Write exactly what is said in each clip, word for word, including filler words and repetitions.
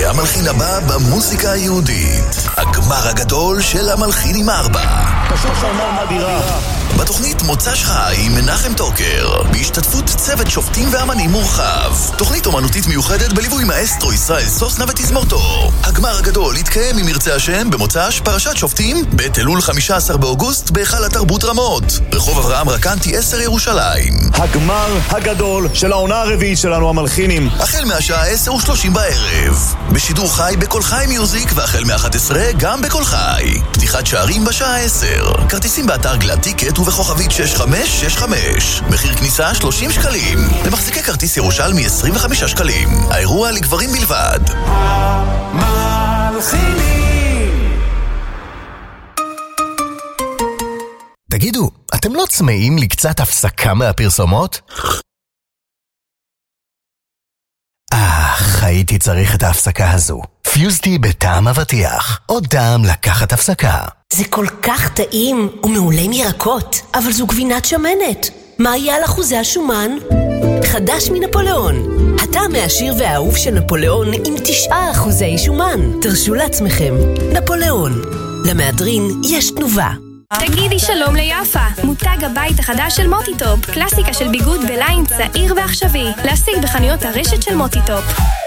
והמלחין הבא במוזיקה היהודית, הגמר הגדול של המלחינים ארבע. פשוט שנה נדירה. בתוכנית מוצ"ש חי עם מנחם טוקר, בהשתתפות צוות שופטים ואמנים מורחב. תוכנית אומנותית מיוחדת בליווי מאסטרו ישראל סוסנה ותזמורתו. הגמר הגדול יתקיים אם ירצה השם במוצ"ש פרשת שופטים בתלול חמישה עשר באוגוסט בהיכל התרבות רמות, רחוב אברהם רקנטי עשר ירושלים. הגמר הגדול של העונה הרביעית שלנו המלחינים, החל מהשעה עשר ושלושים בערב, בשידור חי בכל חי מיוזיק, והחל מ-אחת עשרה גם בכל חי. פתיחת שערים בשעה עשר. כרטיסים באתר גלד טיקט ובכוכבית שש חמש שש חמש. מחיר כניסה שלושים שקלים. למחזיקי כרטיס ירושלמי עשרים וחמישה שקלים. האירוע לגברים בלבד. המלחינים. תגידו, אתם לא צמאים לקצת הפסקה מהפרסומות? אך, הייתי צריך את ההפסקה הזו. פיוזטי בטעם אבטיח. עוד טעם לקחת הפסקה. זה כל כך טעים ומעולה מירקות, אבל זו גבינת שמנת. מה יהיה על אחוזי השומן? חדש מנפוליאון. הטעם העשיר והאהוב של נפוליאון עם תשעה אחוזי שומן. תרשו לעצמכם. נפוליאון. למהדרין יש תנובה. תגידי שלום ליפה, מותג הבית החדש של מוטיטופ, קלאסיקה של ביגוד בליין צעיר ועכשווי, להשיג בחנויות הרשת של מוטיטופ.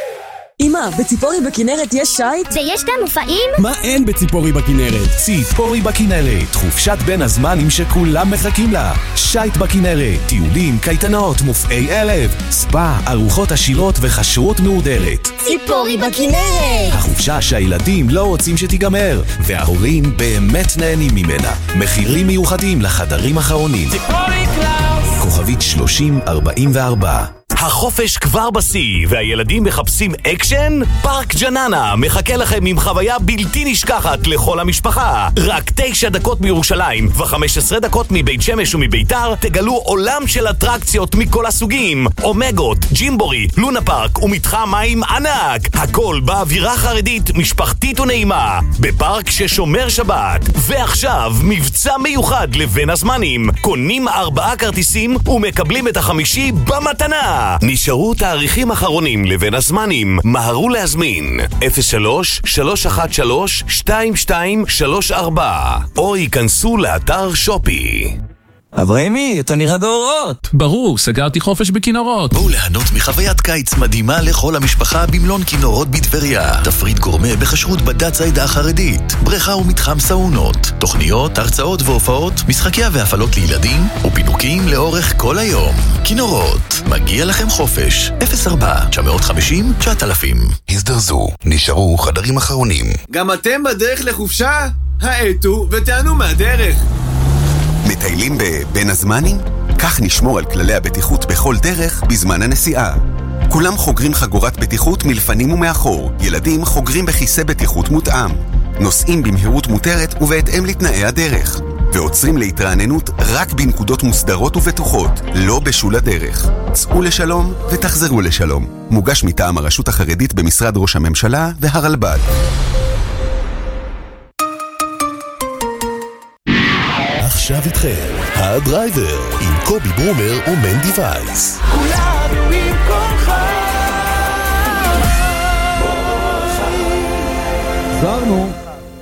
אמא, בציפורי בכנרת יש שייט? ויש גם מופעים? מה אין בציפורי בכנרת? ציפורי בכנרת, חופשת בין הזמנים שכולם מחכים לה. שייט בכנרת, טיולים, קייטנות, מופעי ערב, ספא, ארוחות עשירות וחשרות מהודרת. ציפורי בכנרת! החופשה שהילדים לא רוצים שתיגמר, וההורים באמת נהנים ממנה. מחירים מיוחדים לחדרים האחרונים. ציפורי קלאוס! כוכבית שלושים ארבעים וארבע. החופש כבר בסי, והילדים מחפשים אקשן? פארק ג'ננה מחכה לכם עם חוויה בלתי נשכחת לכל המשפחה. רק תשע דקות מירושלים ו-חמש עשרה דקות מבית שמש ומביתר תגלו עולם של אטרקציות מכל הסוגים. אומגות, ג'ימבורי, לונה פארק ומתחם מים ענק. הכל באווירה חרדית, משפחתית ונעימה. בפארק ששומר שבת. ועכשיו מבצע מיוחד לבין הזמנים. קונים ארבעה כרטיסים ומקבלים את החמישי במתנה. נשארו תאריכים אחרונים לבין הזמנים. מהרו להזמין אפס שלוש שלוש אחת שלוש שתיים שתיים שלוש ארבע או ייכנסו לאתר שופי. אברהימי, אתה נראה דורות. ברור, סגרתי חופש בכינורות. בואו ליהנות מחוויית קיץ מדהימה לכל המשפחה במלון כינורות בטבריה. תפריט גורמה בכשרות בדת העדה החרדית, בריכה ומתחם סאונות, תוכניות, הרצאות והופעות, משחקיה והפעלות לילדים ופינוקים לאורך כל היום. כינורות, מגיע לכם חופש. אפס ארבע תשע חמש אפס תשעת אלפים. הזדרזו, נשארו חדרים אחרונים. גם אתם בדרך לחופשה? העטו ותענו מהדרך. מטיילים בבין הזמנים? כך נשמור על כללי הבטיחות בכל דרך בזמן הנסיעה. כולם חוגרים חגורת בטיחות מלפנים ומאחור. ילדים חוגרים בכיסא בטיחות מותאם. נוסעים במהירות מותרת ובהתאם לתנאי הדרך. ועוצרים להתרעננות רק בנקודות מוסדרות ובטוחות, לא בשול הדרך. צאו לשלום ותחזרו לשלום. מוגש מטעם הרשות החרדית במשרד ראש הממשלה והרלב"ד. עכשיו איתכם, הדרייבר, עם קובי ברומר ומנדי וייס. כולנו עם כולך. זרנו.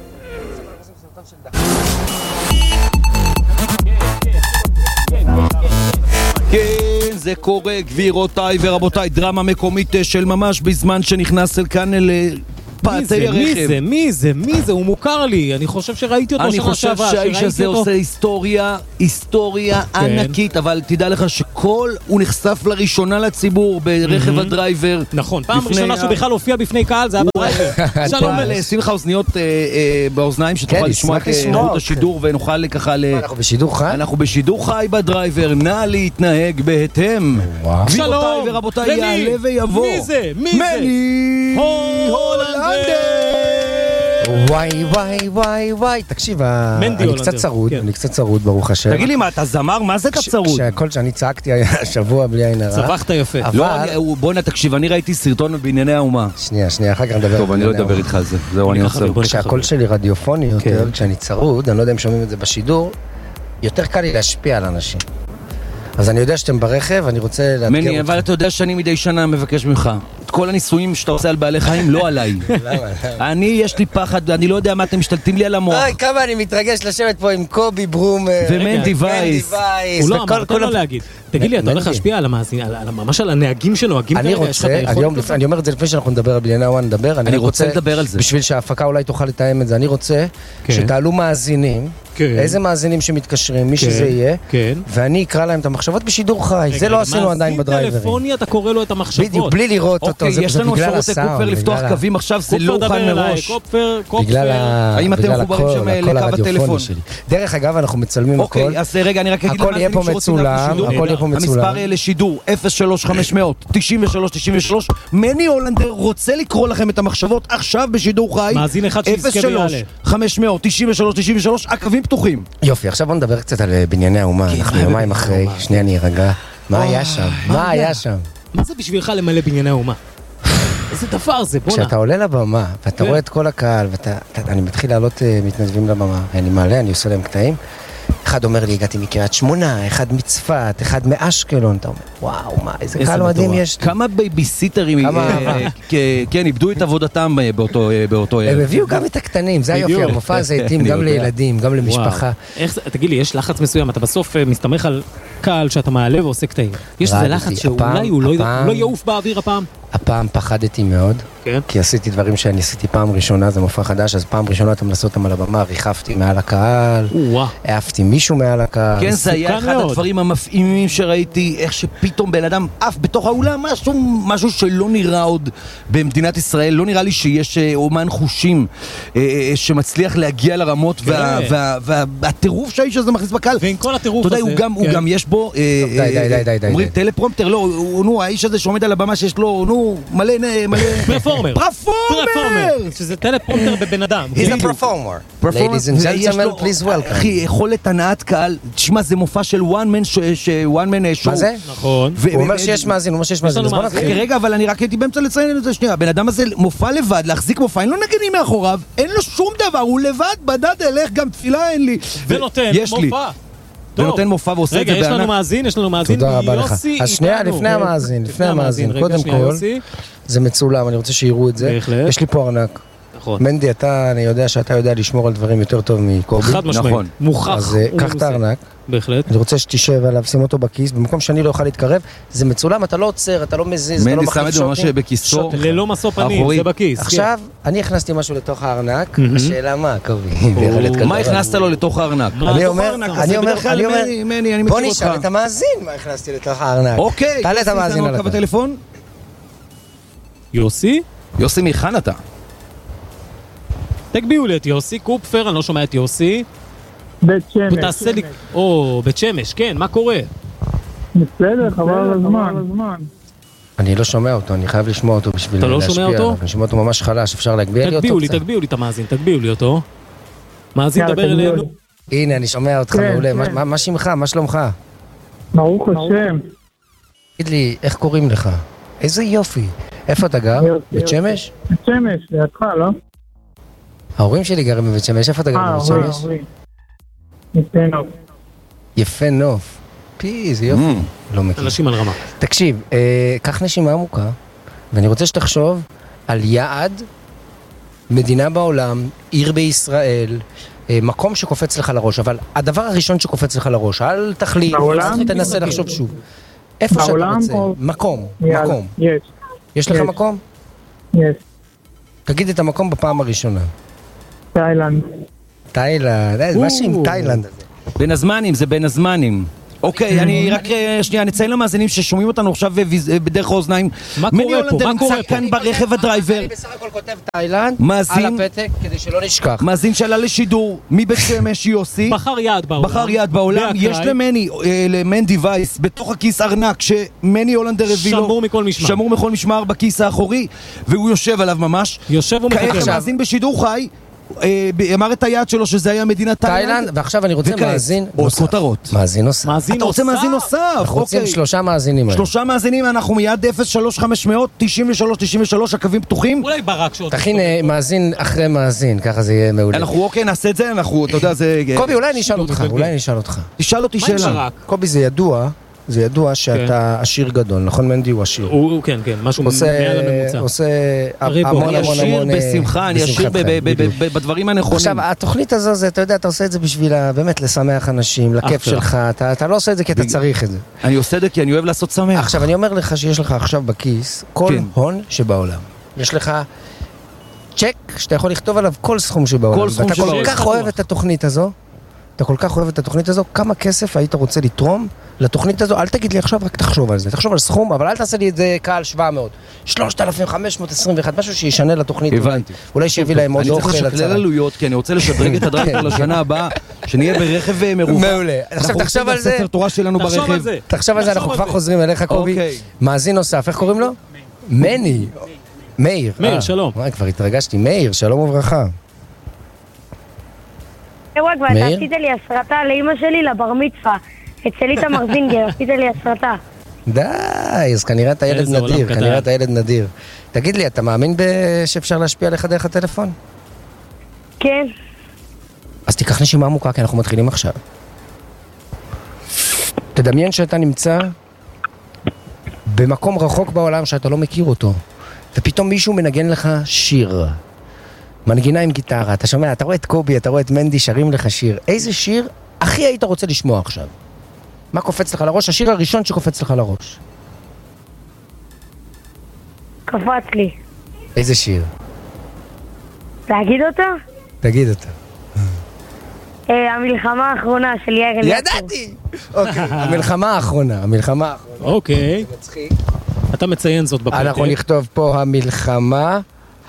כן, זה קורה, גבירותיי ורבותיי, דרמה מקומית של ממש בזמן שנכנס אל כאן אל... מי זה? מי זה? מי זה? מי זה? הוא מוכר לי. אני חושב שראיתי אותו שנה שעברה. אני חושב שהאיש הזה עושה היסטוריה, היסטוריה ענקית, אבל תדע לך שכל הוא נחשף לראשונה לציבור ברכב הדרייבר. נכון, פעם ראשונה שהוא בכלל הופיע בפני קהל, זה היה בדרייבר. שלום, שים לך אוזניות באוזניים שתוכל לשמוע את ערוץ השידור ונוכל ככה ל... אנחנו בשידור חי? אנחנו בשידור חי בדרייבר, נא להתנהג בהתאם. שלום, ורבותיי, יעלה ויבוא. מי זה? מי זה? מני הולנדר. וואי וואי וואי וואי, תקשיב, אני קצת צרוד, אני קצת צרוד ברוך השם. תגיד לי מה, אתה זמר? מה זה אתה צרוד? שהכל שאני צעקתי היה שבוע בלי עין הרע. צבחת יפה. בוא נתקשיב, אני ראיתי סרטון בענייני האומה. שנייה, שנייה, אחר כך נדבר. טוב, אני לא אדבר איתך על זה, זהו, אני עושה. כשהקול שלי רדיופוני יותר, כשאני צרוד, אני לא יודע אם שומעים את זה בשידור, יותר קל לי להשפיע על אנשים. אז אני יודע שאתם ברכב, אני רוצה לאתגר אותך. מני, אבל אתה יודע שאני מדי שנה מבקש ממך. את כל הניסויים שאתה עושה על בעלי חיים, לא עליי. אני, יש לי פחד, אני לא יודע מה אתם משתלטים לי על המוח. אוי, כמה אני מתרגש לשבת פה עם קובי ברומר. ומנדי וייס. הוא לא אמר, תן לו להגיד. תגיד לי, אתה הולך להשפיע על המאזין, ממש על הנהגים שנוהגים אני רוצה, אני אומר את זה לפני שאנחנו נדבר על בנייני הוואן, נדבר. אני רוצה לדבר על זה. בשביל שההפקה אולי תוכל לתאם את זה. אני רוצה שתעלו מאזינים, איזה מאזינים שמתקשרים, מי שזה יהיה, ואני אקרא להם את המחשבות בשידור חי. זה לא עשינו עדיין בדרייברים. מאזין טלפוני אתה קורא לו את המחשבות. בדיוק, בלי לראות אותו, זה יש לנו אפשרות לקופר לפתוח קווים עכשיו, זה לא אוכל מראש. האם אתם מחוברים שם לקו הטלפון? דרך אגב, אנחנו מצלמים הכל. אוקיי, אז רגע, אני רק אגיד הכל יהיה פה מצולם, הכל יהיה פה מצולם. המספר לשידור אפס שלוש חמש מאות תשעים ושלוש תשעים ושלוש. מני הולנדר רוצה לקרוא לכם את המחשבות עכשיו בשידור חי. מאזין אחד שיזכה ויעלה. אפס שלוש חמש מאות תשעים ושלוש תשעים ושלוש, הקווים פתוחים. יופי, עכשיו בוא נדבר קצת על בנייני האומה. אנחנו יומיים אחרי, שנייה אני ארגע. מה היה שם? מה היה שם? מה זה בשבילך למלא בנייני האומה? איזה דבר זה, בונה. כשאתה עולה לבמה, ואתה רואה את כל הקהל, ואני מתחיל לעלות מתנדבים לבמה, אני מעלה, אני עושה להם קטעים, אחד אומר לי, הגעתי מקריית שמונה, אחד מצפת, אחד מאשקלון, אתה אומר, וואו, מה, איזה קהל מדהים יש. כמה בייביסיטרים, כן, איבדו את עבודתם באותו ערב. הם הביאו גם את הקטנים, זה היופי, המופע הזה התאים גם לילדים, גם למשפחה. תגיד לי, יש לחץ מסוים, אתה בסוף מסתמך על קהל שאתה מעלה ועושה קטעים. יש איזה לחץ שאולי הוא לא יעוף באוויר הפעם? הפעם פחדתי מאוד, כי עשיתי דברים שאני עשיתי פעם ראשונה, זה מופע חדש, אז פעם ראשונה אתה מנסה אותם על הבמה, ריחפתי מעל הקהל, העפתי מישהו מעל הקהל. כן, זה היה אחד הדברים המפעימים שראיתי, איך שפתאום בן אדם עף בתוך האולם, משהו שלא נראה עוד במדינת ישראל, לא נראה לי שיש אומן חושים שמצליח להגיע לרמות, והטירוף שהאיש הזה מכניס בקהל, ועם כל הטירוף הזה, הוא גם יש בו, אומרים טלפרומפטר, לא, נו, האיש הזה שעומד על הבמה שיש לו, נו, מלא, מלא... פרפורמר. פרפורמר! שזה טלפרומפטר בבן אדם. He's a performer. Ladies and gentlemen, please welcome. אחי, יכולת הנעת קהל, תשמע, זה מופע של one man show. מה זה? נכון. הוא אומר שיש מאזין, הוא אומר שיש מאזין. רגע, אבל אני רק הייתי באמצע לציין את זה שנייה. הבן אדם הזה מופע לבד, להחזיק מופע, אין לו נגנים מאחוריו, אין לו שום דבר, הוא לבד, בדד אלך, גם תפילה אין לי. ונותן מופע. ונותן מופע ועושה את זה בענק. רגע, יש לנו מאזין, יש לנו מאזין. תודה רבה לך. אז שנייה, לפני המאזין, לפני המאזין, קודם כל, זה מצולם, אני רוצה שיראו את זה. יש לי פה ארנק. מנדי, אתה, אני יודע שאתה יודע לשמור על דברים יותר טוב מקובי. חד משמעית. מוכח. אז קח את הארנק. בהחלט. אני רוצה שתשב עליו, שים אותו בכיס, במקום שאני לא אוכל להתקרב, זה מצולם, אתה לא עוצר, אתה לא מזיז, אתה לא מחליף שוטים. ללא משוא פנים, זה בכיס. עכשיו, אני הכנסתי משהו לתוך הארנק, השאלה מה, קובי? מה הכנסת לו לתוך הארנק? אני אומר, אני אומר, אני אומר, בוא נשאל את המאזין מה הכנסתי לתוך הארנק. אוקיי. תעלה את המאזין על הטלפון. יוסי? יוסי, מיכן אתה? תגביאו לי את יוסי, קופפר, אני לא שומע את יוסי. בית שמש. ותעשה לי... או, בית שמש, כן, מה קורה? בסדר, חבל על הזמן. אני לא שומע אותו, אני חייב לשמוע אותו בשביל להשפיע. אתה לא שומע אותו? אני שומע אותו ממש חלש, אפשר להגביה לי אותו? תגביאו לי, תגביאו לי את המאזין, תגביאו לי אותו. מאזין, דבר אלינו. הנה, אני שומע אותך מעולה. מה שמך? מה שלומך? ברוך השם. תגיד לי, איך קוראים לך? איזה יופי. איפה אתה גר? בית שמש? בית שמש, לידך, לא? ההורים שלי גרים בבית שמש, איפה אתה גר בבית שמש? יפה נוף. יפה נוף. פי, זה יופי. לא מכיר. אנשים על רמה. תקשיב, קח נשימה עמוקה, ואני רוצה שתחשוב על יעד, מדינה בעולם, עיר בישראל, מקום שקופץ לך לראש, אבל הדבר הראשון שקופץ לך לראש, אל תחליט, תנסה לחשוב שוב. איפה שאתה רוצה? מקום, מקום. יש. יש לך מקום? יש. תגיד את המקום בפעם הראשונה. תאילנד. תאילנד, מה שעם תאילנד הזה? בין הזמנים, זה בין הזמנים. אוקיי, אני רק שנייה נציין למאזינים ששומעים אותנו עכשיו בדרך האוזניים. מה קורה פה? מה קורה פה? נמצא כאן ברכב הדרייבר. אני בסך הכל כותב תאילנד על הפתק כדי שלא נשכח. מאזין שעלה לשידור מבית שמש יוסי. בחר יד בעולם. בחר יד בעולם. יש למני, למנדי וייס, בתוך הכיס ארנק שמני הולנדר הביא לו. שמור מכל משמר. שמור מכל משמר בכיס האחורי, והוא יושב עליו ממש. יושב ומחכה. כעת מאזין בשידור חי. אמר את היד שלו שזה היה מדינת תאילנד, ועכשיו אני רוצה מאזין נוסף. כותרות. מאזין נוסף. אתה רוצה מאזין נוסף? אנחנו רוצים שלושה מאזינים. שלושה מאזינים, אנחנו מיד אפס שלוש חמש מאות תשעים ושלוש תשעים ושלוש, הקווים פתוחים. אולי ברק שעוד. תכין מאזין אחרי מאזין, ככה זה יהיה מעולה. אנחנו אוקיי, נעשה את זה, אנחנו, אתה יודע, זה... קובי, אולי אני אשאל אותך, אולי אני אשאל אותך. תשאל אותי שאלה. קובי, זה ידוע זה ידוע שאתה עשיר גדול, נכון מנדי? הוא עשיר. הוא, כן, כן, משהו מעל הממוצע. עושה המון המון המון... אני עשיר בשמחה, אני עשיר בדברים הנכונים. עכשיו, התוכנית הזו, אתה יודע, אתה עושה את זה בשביל באמת לשמח אנשים, לכיף שלך, אתה לא עושה את זה כי אתה צריך את זה. אני עושה את זה כי אני אוהב לעשות שמח. עכשיו, אני אומר לך שיש לך עכשיו בכיס כל הון שבעולם. יש לך צ'ק שאתה יכול לכתוב עליו כל סכום שבעולם. ואתה כל כך אוהב את התוכנית הזו, אתה כל כך אוהב את התוכנית הזו, כמה כסף היית רוצה לתרום לתוכנית הזו? אל תגיד לי עכשיו, רק תחשוב על זה. תחשוב על סכום, אבל אל תעשה לי את זה קהל שבע מאות. שלושת אלפים חמש מאות עשרים ואחת, משהו שישנה לתוכנית. הבנתי. אולי שיביא להם עוד אוכל לצרה. אני צריך לשקלל עלויות, כי אני רוצה לשדרג את הדרייבר לשנה הבאה, שנהיה ברכב מרווח. מעולה. עכשיו תחשוב על זה. ספר תורה שלנו ברכב. תחשוב על זה, אנחנו כבר חוזרים אליך, קובי. מאזין נוסף, איך קוראים לו? מני. מאיר. מאיר, שלום. כבר התרגשתי. מאיר, שלום וברכה. וואק, ואתה עשית לי הסרטה לאמא שלי לבר מצווה. אצל איתמר זינגר, עשית לי הסרטה. די, אז כנראה אתה ילד נדיר, כנראה אתה ילד נדיר. תגיד לי, אתה מאמין שאפשר להשפיע עליך דרך הטלפון? כן. אז תיקח נשימה עמוקה, כי אנחנו מתחילים עכשיו. תדמיין שאתה נמצא במקום רחוק בעולם שאתה לא מכיר אותו, ופתאום מישהו מנגן לך שיר. מנגינה עם גיטרה, אתה שומע, אתה רואה את קובי, אתה רואה את מנדי, שרים לך שיר. איזה שיר הכי היית רוצה לשמוע עכשיו? מה קופץ לך לראש? השיר הראשון שקופץ לך לראש. קפץ לי. איזה שיר? להגיד אותו? תגיד אותו. המלחמה האחרונה של יאיר אליעזר. ידעתי! אוקיי, המלחמה האחרונה, המלחמה האחרונה. אוקיי. אתה מציין זאת בפרק. אנחנו נכתוב פה המלחמה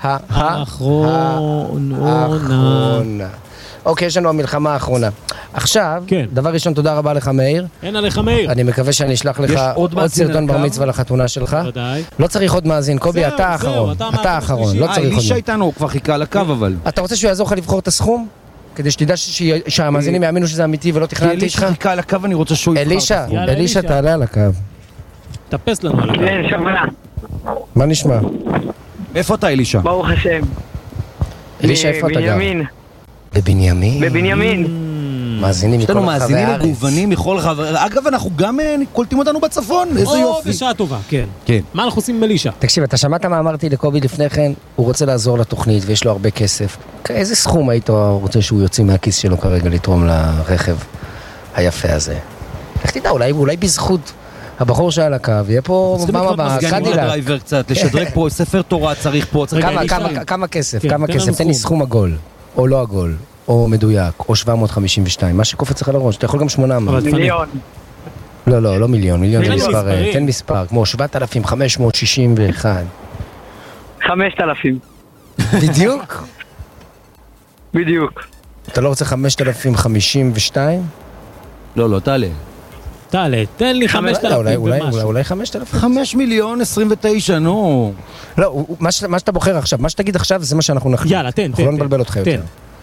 האחרונה. אוקיי, יש לנו המלחמה האחרונה. עכשיו, דבר ראשון, תודה רבה לך מאיר. אין עליך מאיר. אני מקווה שאני אשלח לך עוד סרטון בר מצווה לחתונה שלך. ודאי. לא צריך עוד מאזין, קובי, אתה האחרון. אתה האחרון, לא צריך עוד. אלישה איתנו, הוא כבר חיכה על הקו אבל. אתה רוצה שהוא יעזור לך לבחור את הסכום? כדי שתדע שהמאזינים יאמינו שזה אמיתי ולא תכננתי איתך? אלישה חיכה על הקו, אני רוצה שהוא יבחר. אלישה, אלישה תעלה על הקו. תפס לנו על הקו. כן, שמע. מה נשמע? איפה אתה אלישה? ברוך השם. אלישה, איפה אתה גר? בבנימין. בבנימין? בבנימין. מאזינים מכל רחבי הארץ. יש לנו מאזינים מגוונים מכל רחבי הארץ. אגב, אנחנו גם קולטים אותנו בצפון, איזה יופי. או, בשעה טובה, כן. כן. מה אנחנו עושים עם אלישה? תקשיב, אתה שמעת מה אמרתי לקובי לפני כן? הוא רוצה לעזור לתוכנית ויש לו הרבה כסף. איזה סכום היית רוצה שהוא יוציא מהכיס שלו כרגע לתרום לרכב היפה הזה? איך תדע, אולי בזכות הבחור שעל הקו, יהיה פה מה מה, קדילה. לשדרג פה ספר תורה צריך פה. כמה כסף, כמה כסף, תן לי סכום עגול, או לא עגול. או מדויק, או שבע מאות חמישים ושתיים, מה שקופץ לך לראש, אתה יכול גם שמונה מאות. מיליון. לא, לא, לא מיליון, מיליון זה מספר, תן מספר, כמו שבעת אלפים חמש מאות שישים ואחת. חמשת אלפים. בדיוק? בדיוק. אתה לא רוצה חמשת אלפים חמישים ושתיים? לא, לא, תעלה. תעלה, תן לי חמשת אלפים ומשהו. אולי חמשת אלפים? חמש מיליון עשרים ותשע, נו. לא, מה שאתה בוחר עכשיו, מה שתגיד עכשיו זה מה שאנחנו נחליט. יאללה, תן, תן. אנחנו לא נבלבל אותך יותר.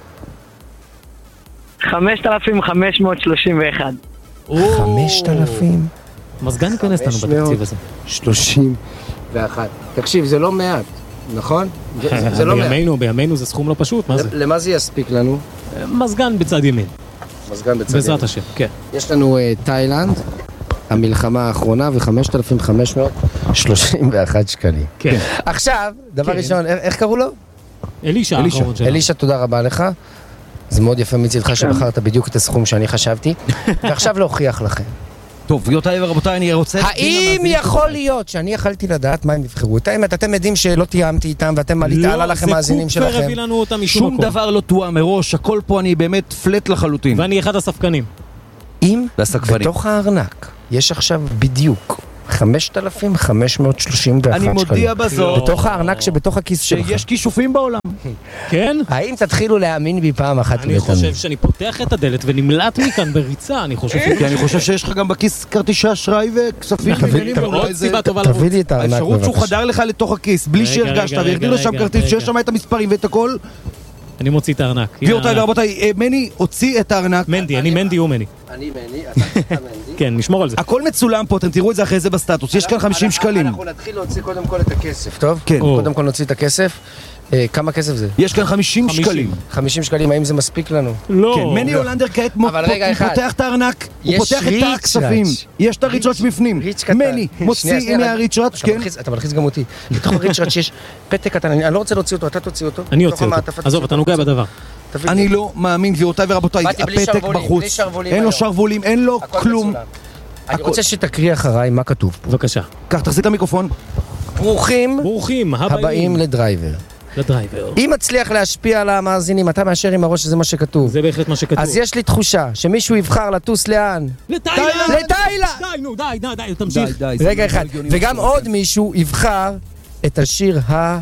חמשת אלפים חמש מאות שלושים ואחת. חמשת אלפים? מזגן ייכנס לנו בתקציב הזה. שלושים ואחת. תקשיב, זה לא מעט, נכון? זה לא מעט. בימינו, בימינו זה סכום לא פשוט, מה זה? למה זה יספיק לנו? מזגן בצד ימין. מזגן בצד ימין. בעזרת השם, כן. יש לנו תאילנד, המלחמה האחרונה, ו-חמשת אלפים חמש מאות שלושים ואחת שקלים. כן. עכשיו, דבר ראשון, איך קראו לו? אלישה. אלישה, תודה רבה לך. זה מאוד יפה מצדך שבחרת בדיוק את הסכום שאני חשבתי, ועכשיו להוכיח לכם. טוב, גבירותיי ורבותיי, אני רוצה... האם יכול להיות שאני יכלתי לדעת מה הם יבחרו? את האמת, אתם יודעים שלא תיאמתי איתם, ואתם עלה לכם מאזינים שלכם. לא, זה קופר הביא לנו אותם משום שום דבר לא תואם מראש, הכל פה אני באמת פלט לחלוטין. ואני אחד הספקנים. אם בתוך הארנק יש עכשיו בדיוק חמשת אלפים חמש מאות שלושים ואחת שקלים. אני מודיע בזאת. בתוך הארנק שבתוך הכיס שלך. שיש כישופים בעולם. כן? האם תתחילו להאמין בי פעם אחת אני חושב שאני פותח את הדלת ונמלט מכאן בריצה, אני חושב... כי אני חושב שיש לך גם בכיס כרטיסי אשראי וכספים. עוד סיבה טובה לרוץ. תביא לי את הארנק בבקשה. האפשרות שהוא חדר לך לתוך הכיס, בלי שהרגשת, והגדיר לשם כרטיס שיש שם את המספרים ואת הכל. אני מוציא את הארנק. גבירותיי ורבותיי, מני הוציא את הארנק. מנדי, אני מנדי הוא מני. אני מני, אתה מנדי. כן, נשמור על זה. הכל מצולם פה, אתם תראו את זה אחרי זה בסטטוס. יש כאן חמישים שקלים. אנחנו נתחיל להוציא קודם כל את הכסף, טוב? כן. קודם כל נוציא את הכסף. כמה כסף זה? יש כאן חמישים שקלים. חמישים שקלים, האם זה מספיק לנו? לא. כן, מני הולנדר כעת הוא פותח את הארנק, הוא פותח את הכספים. יש את הריצ'ראץ' בפנים. מני מוציא מהריצ'ראץ', כן. אתה מלחיץ גם אותי. בתוך הריצ'ראץ' יש פתק קטן, אני לא רוצה להוציא אותו, אתה תוציא אותו. אני אוציא אותו. עזוב, אתה נוגע בדבר. אני לא מאמין, גבירותיי ורבותיי, הפתק בחוץ. אין לו שרבולים, אין לו כלום. אני רוצה שתקריא אחריי מה כתוב פה. בבקשה. קח, תחזיק את המיקרופון. ברוכים, ברוכים הבאים לדרייבר. לדרייבר. אם מצליח להשפיע על המאזינים, אתה מאשר עם הראש שזה מה שכתוב. זה בהחלט מה שכתוב. אז יש לי תחושה שמישהו יבחר לטוס לאן? לתאילנד! לתאילנד! די, נו, די, די, די, תמשיך. רגע אחד, וגם עוד מישהו יבחר את השיר ה...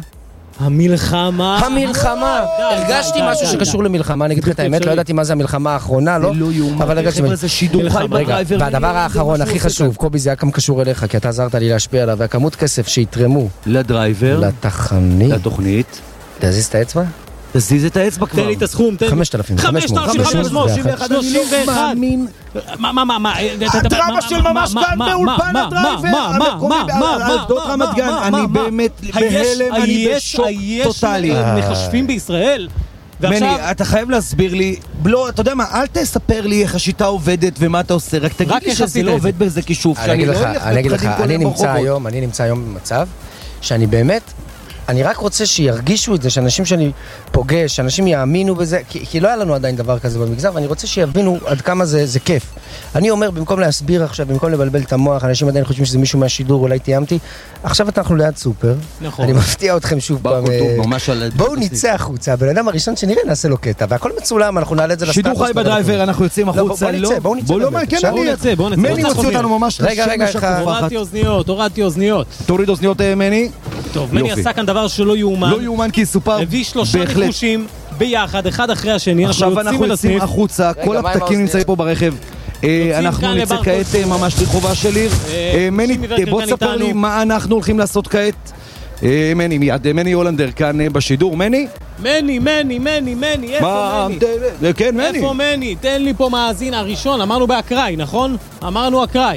המלחמה. המלחמה. הרגשתי משהו שקשור למלחמה, אני אגיד לך את האמת, לא ידעתי מה זה המלחמה האחרונה, לא? אבל הרגשתי... רגע, והדבר האחרון, הכי חשוב, קובי, זה היה גם קשור אליך, כי אתה עזרת לי להשפיע עליו, והכמות כסף שיתרמו לדרייבר, לתחנית, לתוכנית. תזיז את האצבע? תזיז את האצבע כבר. תן לי את הסכום, תן לי. חמשת אלפים חמשת אלפים חמש מאות שלושים ואחת. שלושים ואחת. מה, מה, מה, מה? הדרמה של ממש כאן באולפן הדרייבר המקומי על שדות רמת גן. אני באמת בהלם, אני בשוק טוטלי. יש מחשבים בישראל? מני, אתה חייב להסביר לי, לא, אתה יודע מה, אל תספר לי איך השיטה עובדת ומה אתה עושה, רק תגיד לי שזה לא עובד בזה כישוף. אני אגיד לך, אני אגיד לך, אני נמצא היום, אני נמצא היום במצב שאני באמת אני רק רוצה שירגישו את זה, שאנשים שאני פוגש, שאנשים יאמינו בזה, כי, כי לא היה לנו עדיין דבר כזה במגזר, ואני רוצה שיבינו עד כמה זה, זה כיף. אני אומר, במקום להסביר עכשיו, במקום לבלבל את המוח, אנשים עדיין חושבים שזה מישהו מהשידור, אולי תיאמתי, עכשיו אנחנו ליד סופר, נכון. אני מפתיע אתכם שוב פעם, בואו נצא החוצה, הבן אדם הראשון שנראה נעשה לו קטע, והכל מצולם, אנחנו נעלה את זה לסטטוס. שידור חי בדרייבר, אנחנו יוצאים החוצה, לא? בואו נצא, בואו נצא, בואו נצא, בואו נצא. מני מוציא אותנו ממש רגע, רגע, הורדתי אוזניות, הורדתי אוזניות. תוריד אוזניות, מני. טוב, מני עשה כאן דבר שלא יאומן. לא יאומן כי סופר. הביא שלושה ניחושים ביחד, אחד אחרי השני. עכשיו אנחנו יוצאים החוצה, כל הפתקים נמצאים פה ברכב. אנחנו נצא כעת ממש לרחובה של עיר. מני, בוא תספר לי מה אנחנו הולכים לעשות כעת. מני, מיד, מני הולנדר כאן בשידור. מני? מני, מני, מני, מני, איפה מני? כן, מני. איפה מני? תן לי פה מאזין הראשון, אמרנו באקראי, נכון? אמרנו אקראי.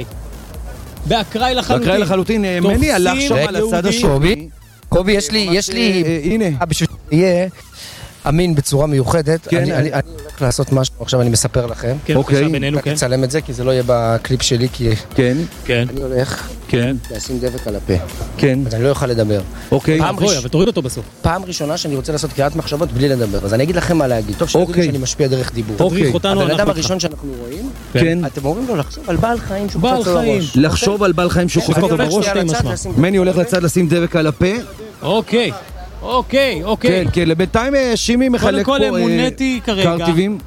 באקראי לחלוטין. באקראי לחלוטין, מני הלך שם על הצד השני. קובי, יש לי, יש לי, הנה. בשביל שיהיה אמין בצורה מיוחדת, אני הולך לעשות משהו, עכשיו אני מספר לכם. כן, בבקשה בינינו, כן. תצלם את זה, כי זה לא יהיה בקליפ שלי, כי כן, כן. אני הולך לשים דבק על הפה. כן. אז אני לא אוכל לדבר. אוקיי. אבל תוריד אותו בסוף. פעם ראשונה שאני רוצה לעשות קריאת מחשבות בלי לדבר, אז אני אגיד לכם מה להגיד. טוב שתגידו שאני משפיע דרך דיבור. תדריך אותנו, הבן אדם הראשון שאנחנו רואים, כן. אתם אומרים לו לחשוב על בעל חיים שהוא קופץ לו לראש. לחשוב על בעל חיים שהוא קופץ לו בראש. מני הולך לצד לשים דבק על הפה. אוקיי. אוקיי, אוקיי. כן, כן, לבינתיים שימי מחלק פה קודם כל מונטי כרגע. קרטיבים.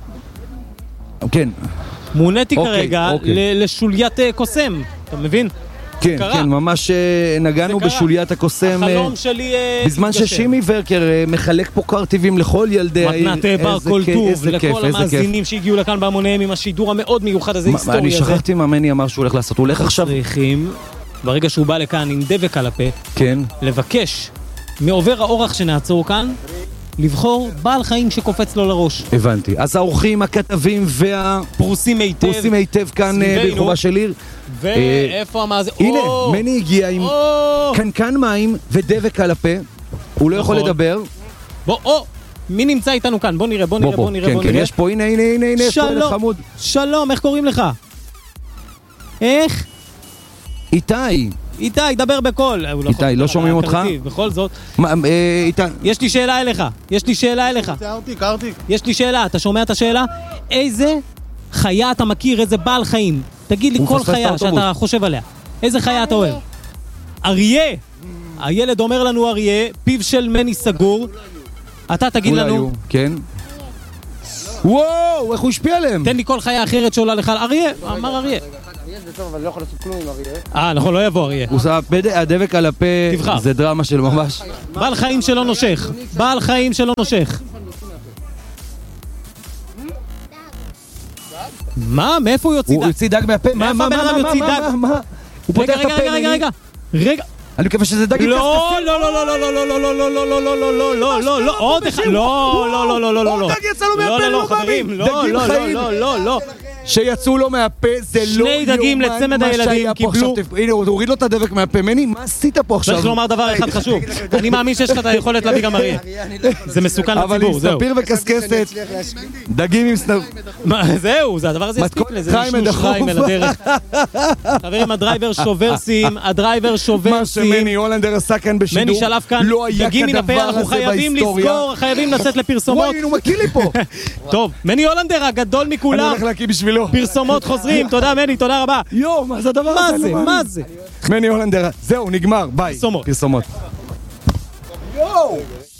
כן. מונטי כרגע לשוליית קוסם, אתה מבין? כן, כן, ממש נגענו בשוליית הקוסם. החלום שלי בזמן ששימי ורקר מחלק פה קרטיבים לכל ילדי העיר. מתנת בר כל טוב, לכל המאזינים שהגיעו לכאן בהמוניהם עם השידור המאוד מיוחד הזה, היסטורי הזה. אני שכחתי מה מני אמר שהוא הולך לעשות, הוא הולך עכשיו. צריכים, ברגע שהוא בא לכאן עם דבק על הפה, כן. לבקש מעובר האורח שנעצור כאן, לבחור בעל חיים שקופץ לו לראש. הבנתי. אז האורחים, הכתבים וה... פרוסים היטב. פרוסים היטב כאן ברחובה של עיר. ואיפה המאזין? הנה, מני הגיע עם קנקן מים ודבק על הפה. הוא לא יכול לדבר. בוא, או! מי נמצא איתנו כאן? בוא נראה, בוא נראה, בוא נראה, בוא נראה. כן, כן, יש פה, הנה, הנה, הנה, הנה. שלום, שלום, איך קוראים לך? איך? איתי. איתי, דבר בקול. איתי, לא שומעים אותך? בכל זאת. איתי. יש לי שאלה אליך. יש לי שאלה אליך. קרתי, קרתי. יש לי שאלה, אתה שומע את השאלה? איזה חיה אתה מכיר, איזה בעל חיים? תגיד לי כל חיה שאתה חושב עליה. איזה חיה אתה אוהב? אריה. הילד אומר לנו אריה, פיו של מני סגור. אתה תגיד לנו. כן. וואו, איך הוא השפיע עליהם? תן לי כל חיה אחרת שעולה לך. אריה, אמר אריה. זה טוב, אבל אני לא יכול לעשות כלום עם אריה. אה, נכון, לא יבוא אריה. הדבק על הפה זה דרמה של ממש. בעל חיים שלא נושך. בעל חיים שלא נושך. מה? מאיפה הוא יוציא דג? הוא יוציא דג מהפה? מה, מה, מה, מה, מה? הוא פותח את הפה. רגע, רגע, רגע, רגע. אני מקווה שזה דג עם לא, לא, לא, לא, לא, לא, לא, לא, לא, לא, לא, לא, לא, לא, לא, לא, עוד אחד, לא, לא, לא, לא, לא, לא, לא, דג יצא לו מהפה, לא, לא, חברים, לא, לא, לא, לא, לא, לא, שיצאו לו מהפה, זה לא שני דגים לצמד הילדים קיבלו... הנה, הוא הוריד לו את הדבק מהפה. מני, מה עשית פה עכשיו? צריך לומר דבר אחד חשוב. אני מאמין שיש לך את היכולת להביא גם אריה. זה מסוכן לציבור, זהו. אבל עם ספיר וקסקסת, דגים עם סנב... זהו, זה הדבר הזה יספיק לזה. נשנו שריים אל הדרך. חברים, הדרייבר שובר שיאים, הדרייבר שובר שיאים. מה שמני הולנדר עשה כאן בשידור, מני שלף כאן, דגים מן הפה, אנחנו חייבים לסגור, חייבים לצאת לפרסומות. וואי, הוא מקיא לי פה. טוב, מני הולנדר הגדול מכולם. אני הולך להקיא בשבילו. פרסומות חוזרים, תודה מני, תודה רבה. יואו, מה זה הדבר מה הזה? זה, מה זה? מני הולנדר, זהו, נגמר, ביי. פרסומות. פרסומות. יואו!